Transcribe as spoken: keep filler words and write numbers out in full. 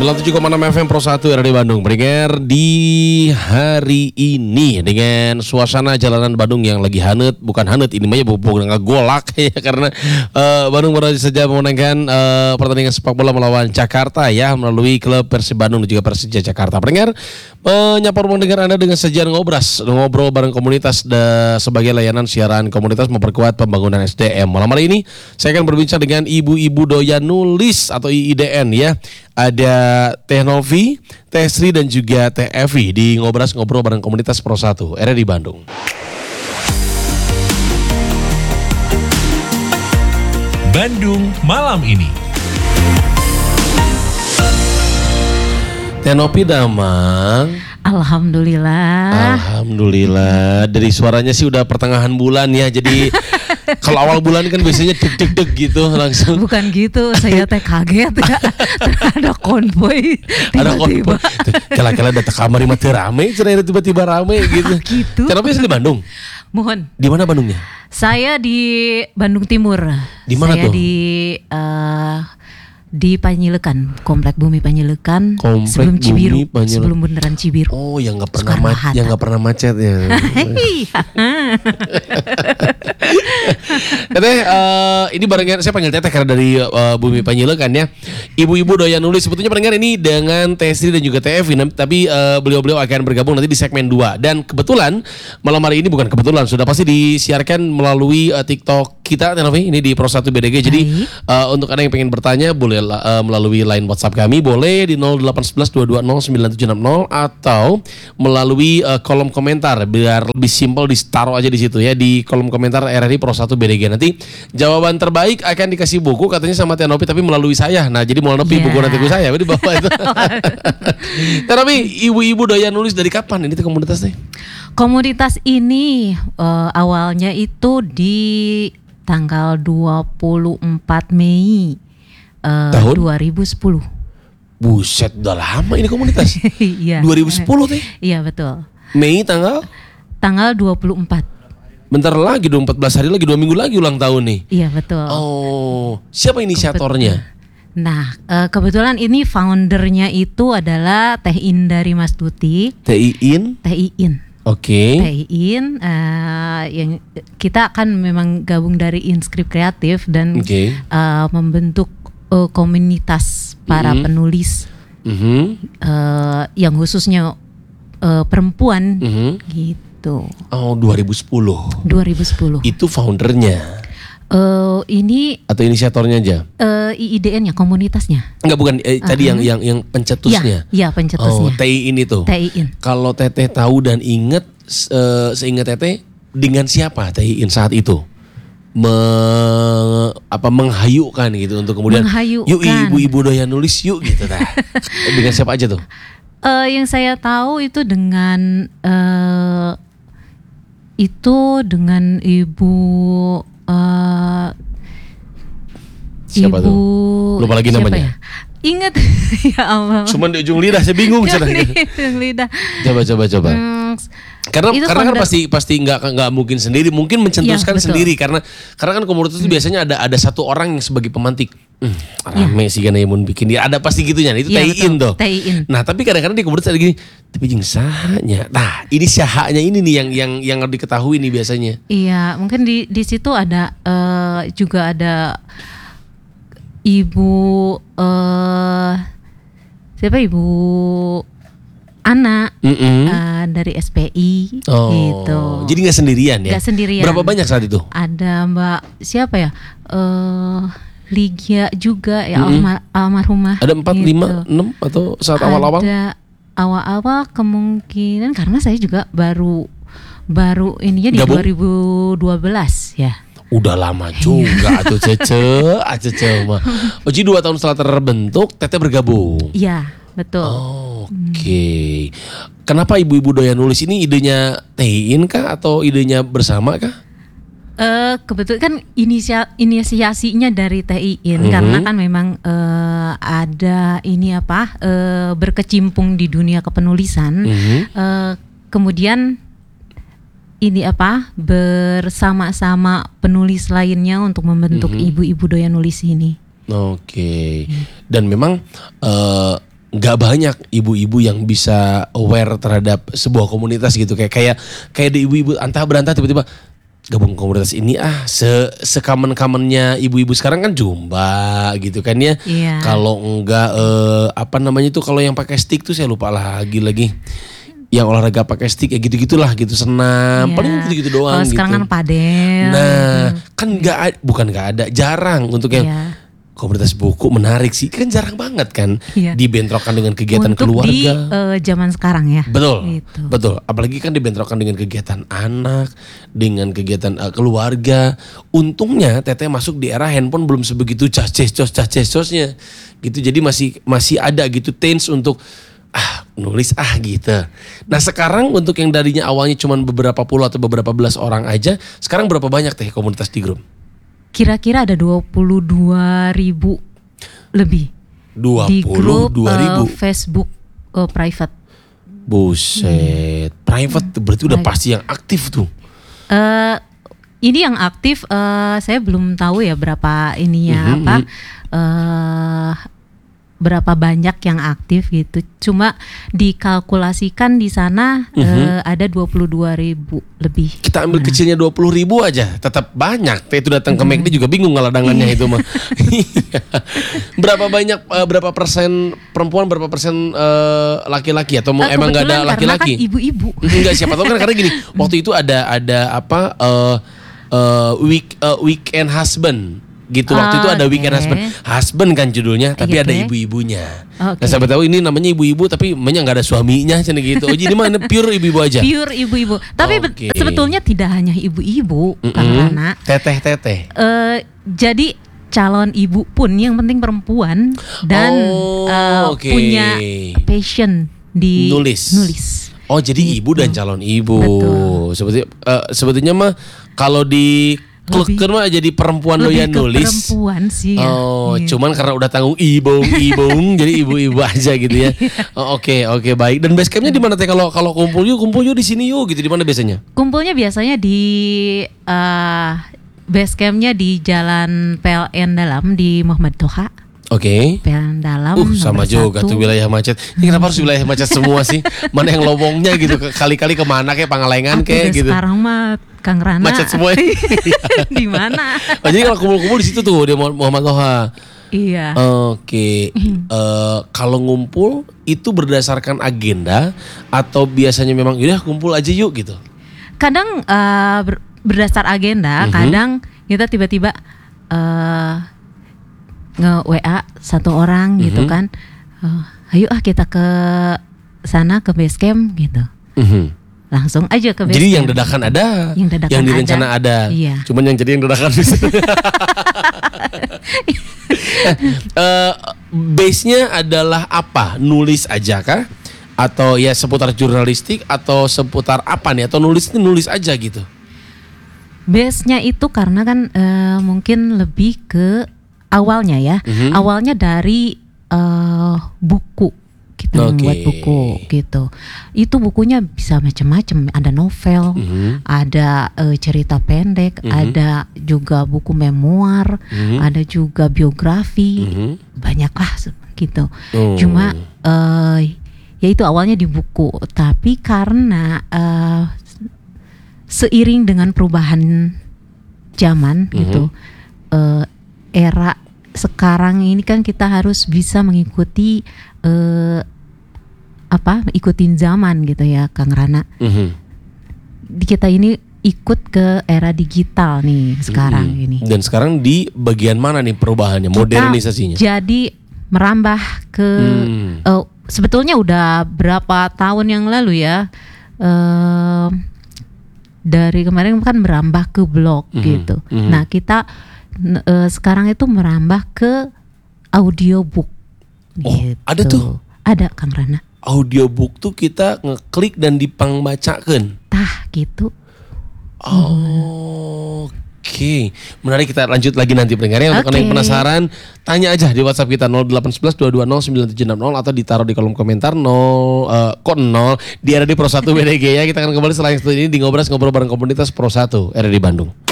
sembilan puluh tujuh koma enam F M Pro satu R D Bandung Pendengar di hari ini dengan suasana jalanan Bandung yang lagi hanet. Bukan hanet, ini mah bukan ngegolak ya. Karena uh, Bandung baru saja memenangkan uh, pertandingan sepak bola melawan Jakarta ya, melalui klub Persib Bandung dan juga Persija Jakarta. Pendengar, menyapa uh, mendengar Anda dengan sajian ngobras Ngobrol bareng komunitas da, sebagai layanan siaran komunitas memperkuat pembangunan S D M. Malam hari ini saya akan berbincang dengan ibu-ibu doyan nulis atau I I D N ya. Ada Teh Novi, Teh Sri dan juga Teh Evi di Ngobras Ngobrol bareng komunitas Pro satu R D Bandung. Bandung malam ini. Teh Novi Damang. Alhamdulillah. Alhamdulillah. Dari suaranya sih udah pertengahan bulan ya. Jadi kalau awal bulan kan biasanya deg-deg gitu langsung. Bukan gitu, saya teh kaget ya. Ada konvoy. Ada konvoy. Kala-kala datang kamar mati rame, cerita tiba-tiba rame gitu. Gitu. Kenapa sih di Bandung? Mohon. Di mana Bandungnya? Saya di Bandung Timur. Di mana saya tuh? di uh, di Panjilekan, Komplek Bumi Panjilekan, Komplek sebelum Cibiru, Bumi Panjilekan. Sebelum bundaran Cibiru. Oh, yang nggak pernah macet, yang nggak pernah macet ya. Teteh, uh, ini barengan saya panggil Teteh karena dari uh, Bumi Panjilekan ya. Ibu-ibu doyan nulis, sebetulnya pendengar ini dengan Teh Sri dan juga Teh Evi, tapi uh, beliau-beliau akan bergabung nanti di segmen dua. Dan kebetulan malam hari ini, bukan kebetulan, sudah pasti disiarkan melalui uh, TikTok kita Teh Novi, ini di Pro satu B D G. Jadi uh, untuk Anda yang pengen bertanya boleh uh, melalui line WhatsApp kami, boleh di nol delapan satu satu dua dua nol sembilan tujuh enam nol atau melalui uh, kolom komentar, biar lebih simpel ditaruh aja di situ ya, di kolom komentar R R I Pro satu B D G. Nanti jawaban terbaik akan dikasih buku katanya sama Teh Novi, tapi melalui saya. Nah, jadi mau Novi yeah. buku nanti saya di bawah itu. Teh Novi, ibu-ibu doyan nulis dari kapan ini tuh komunitasnya? Komunitas ini uh, awalnya itu di tanggal dua puluh empat Mei uh, tahun dua ribu sepuluh. Buset, udah lama ini komunitas. Iya. dua ribu sepuluh teh. Iya, betul. Mei tanggal tanggal dua puluh empat. Bentar lagi dong, empat belas hari lagi, dua minggu lagi ulang tahun nih. Iya, betul. Oh, siapa inisiatornya? Nah, uh, kebetulan ini foundernya itu adalah Teh Indari Mastuti. Teh Iin. Teh Iin. Oke. Okay. Teh Iin, uh, yang kita akan memang gabung dari Inskrip Kreatif dan okay. uh, membentuk uh, komunitas para mm-hmm. penulis mm-hmm. uh, yang khususnya uh, perempuan mm-hmm. gitu. Oh, dua ribu sepuluh. dua ribu sepuluh. Itu foundernya. Uh, ini atau inisiatornya aja? Uh, I I D N-nya, komunitasnya. Enggak, bukan eh, uh-huh. tadi yang yang yang pencetusnya. Iya, ya, pencetusnya. Oh, Teh Iin itu. Teh Iin. Kalau Teteh tahu dan inget, uh, seingat Teteh dengan siapa Teh Iin saat itu? Me, apa menghayukan gitu untuk kemudian menghayukan. Yuk ibu-ibu doyan nulis yuk gitu dah. Dengan siapa aja tuh? Uh, yang saya tahu itu dengan uh, itu dengan Ibu uh, siapa Ibu, tuh? Lupa lagi namanya. Ya? Ingat ya Allah. Cuman di ujung lidah saya bingung. Di ujung lidah. Coba coba coba. Hmm, karena karena kan pasti pasti nggak nggak mungkin sendiri, mungkin mencetuskan ya, sendiri karena karena kan komunitas itu hmm. biasanya ada ada satu orang yang sebagai pemantik. Hmm, rame ya. Sih kan yang bikin dia ada pasti gitunya. Itu ya, Teh Iin tuh. Teh Iin. Nah, tapi kadang-kadang di komunitas ada gini, tapi jeung sahanya. Nah, ini sahanya ini nih yang yang yang harus diketahui nih biasanya. Iya, mungkin di di situ ada uh, juga ada Ibu uh, siapa Ibu Ana uh, dari S P I oh, gitu. Jadi nggak sendirian ya? Nggak sendirian. Berapa banyak saat itu? Ada Mbak siapa ya? Uh, Ligia juga ya, mm-hmm. almar, almarhumah. Ada empat, gitu. lima, enam atau saat awal-awal? Ada awal-awal kemungkinan karena saya juga baru baru ininya di Gabung? dua ribu dua belas ya. Udah lama juga atuh Cece, Cece mah. Oh, jadi dua tahun setelah terbentuk, Teteh bergabung. Iya, betul. Oh, Oke. Okay. Hmm. Kenapa ibu-ibu doyan nulis ini idenya Teh Iin kah atau idenya bersama kah? Uh, kebetulan kan inisia, inisiasinya dari Teh Iin mm-hmm. karena kan memang uh, ada ini apa uh, berkecimpung di dunia kepenulisan. Mm-hmm. Uh, kemudian ini apa bersama-sama penulis lainnya untuk membentuk mm-hmm. ibu-ibu doyan nulis ini. Oke. Okay. Dan memang uh, nggak banyak ibu-ibu yang bisa aware terhadap sebuah komunitas gitu, kayak kayak kayak di ibu-ibu antah berantah tiba-tiba gabung komunitas ini ah, se sekamen-kamennya ibu-ibu sekarang kan Zumba gitu kan ya. Iya. Kalau enggak eh, apa namanya itu kalau yang pakai stick tuh saya lupa lagi lagi. Yang olahraga pakai stick ya gitu-gitulah gitu, senam, Iya. paling gitu-gitu doang Kalau gitu. sekarang kan padel. Nah, kan enggak a- bukan enggak ada, jarang untuk yang Iya. komunitas buku menarik sih, kan jarang banget kan Iya. dibentrokkan dengan kegiatan Untuk di keluarga. eh, zaman sekarang ya. Betul, Gitu. betul. Apalagi kan dibentrokkan dengan kegiatan anak, dengan kegiatan uh, keluarga. Untungnya Teteh masuk di era handphone belum sebegitu cas-cecos, cas-cecosnya gitu. Jadi masih masih ada gitu taste untuk ah nulis ah gitu. Nah sekarang untuk yang darinya awalnya cuma beberapa puluh atau beberapa belas orang aja, sekarang berapa banyak Teh komunitas di grup? Kira-kira ada dua puluh dua ribu lebih dua di puluh grup dua ribu. eh, Facebook eh, private. Buset, private tuh berarti udah Baik. pasti yang aktif tuh. Eh ini yang aktif eh, saya belum tahu ya berapa ininya Mhm, apa eh berapa banyak yang aktif gitu. Cuma dikalkulasikan di sana eh, ada dua puluh dua ribu lebih. Kita ambil kecilnya dua puluh ribu aja, tetap banyak. Teh itu datang ke McD juga bingung ngeladangannya itu mah. Iya. Berapa banyak, eh, berapa persen perempuan, berapa persen eh, laki-laki atau mau Eh, emang nggak ada kebetulan karena laki-laki? kan ibu-ibu. Enggak, siapa tahu kan karena gini. Waktu itu ada ada apa eh eh, week eh, weekend husband. Gitu waktu itu ada Oke. weekend husband. Husband kan judulnya, tapi Oke. ada ibu-ibunya. Oke. Nah, siapa tahu ini namanya ibu-ibu tapi emangnya nggak ada suaminya cina gitu. Oh, jadi mana pure ibu-ibu aja. Pure ibu-ibu. Tapi bet- Oke. sebetulnya tidak hanya ibu-ibu Mm-mm. karena Teteh-teteh. eh, jadi calon ibu pun yang penting perempuan dan Oh, eh, oke. punya passion di Nulis. nulis. Oh jadi ibu dan calon ibu. Betul. Seperti eh, sebetulnya mah kalau di Lebih- klub mah jadi perempuan doyan Lebih ke nulis. perempuan sih ya. Oh, Iya. cuman karena udah tanggung ibung ibung jadi ibu-ibu aja gitu ya. Oh, Oke oke baik. Dan base campnya di mana Teh? Kalau kalau kumpul yuk kumpul yuk di sini yuk gitu, di mana biasanya? Kumpulnya biasanya di eh, base campnya di Jalan P L N Dalam di Muhammad Toha. Oke. P L N Dalam. Uh sama nomor juga satu. tuh wilayah macet. Ini kenapa harus wilayah macet semua sih? Mana yang lowongnya gitu? Kali-kali kemana kayak Pangalengan Aku kayak udah gitu. Sekarang mah Kang Rana. Macet semua. Di mana? Oh, jadi kalau kumpul-kumpul di situ tuh di Muhammad Toha. Iya. Oke, Eh, kalau ngumpul itu berdasarkan agenda atau biasanya memang udah kumpul aja yuk gitu. Kadang eh, ber- berdasar agenda, Mhm. kadang kita tiba-tiba eh, nge W A satu orang gitu Mhm. kan. Eh, ayo ah kita ke sana ke base camp gitu. Mhm. Langsung aja ke base Jadi camp. yang dadakan ada, Yang dadakan yang direncana ada. ada. Iya. Cuman yang jadi yang dadakan bisa. Eh, base-nya adalah apa? Nulis aja kah? Atau ya seputar jurnalistik atau seputar apa nih? Atau nulis ini nulis aja gitu? Base-nya itu karena kan eh, mungkin lebih ke awalnya ya. Mhm. Awalnya dari eh, buku. Kita Oke. membuat buku gitu. Itu bukunya bisa macam-macam. Ada novel, Mhm. ada eh, cerita pendek, Mhm. ada juga buku memoir, Mhm. ada juga biografi. Mhm. Banyak lah se- gitu. Oh. Cuma eh, ya itu awalnya di buku. Tapi karena eh, seiring dengan perubahan zaman Mhm. gitu, eh, era sekarang ini kan kita harus bisa mengikuti eh, apa ikutin zaman gitu ya Kang Rana. Mhm. Di kita ini ikut ke era digital nih sekarang Mhm. ini. Dan sekarang di bagian mana nih perubahannya, Kita modernisasinya? jadi merambah ke Hmm. eh, sebetulnya udah berapa tahun yang lalu ya. eh, dari kemarin kan merambah ke blog Mhm. gitu. Mhm. Nah, kita n- eh, sekarang itu merambah ke audiobook. Oh, ada tuh? Ada Kang Rana. Audiobook tuh kita ngeklik dan dipangbacakeun. Tah gitu. Oh, Oke, menarik, kita lanjut lagi nanti pendengarnya. Untuk Oke. kalian yang penasaran, tanya aja di WhatsApp kita nol delapan satu satu dua dua nol sembilan tujuh enam nol atau ditaruh di kolom komentar nol eh, kok nol di R D Pro satu B D G ya. Kita akan kembali setelah yang satu ini di Ngobras Ngobrol bareng komunitas Pro satu R D Bandung.